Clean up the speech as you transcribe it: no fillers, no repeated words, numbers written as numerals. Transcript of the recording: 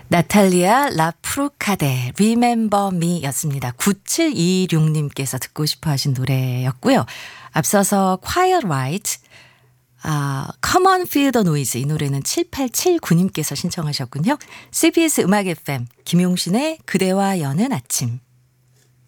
나탈리아 라프루카데 Remember Me 였습니다. 9726님께서 듣고 싶어 하신 노래였고요. 앞서서 Quiet Riot, Come on Feel the Noise, 이 노래는 7879님께서 신청하셨군요. CBS 음악 FM 김용신의 그대와 여는 아침.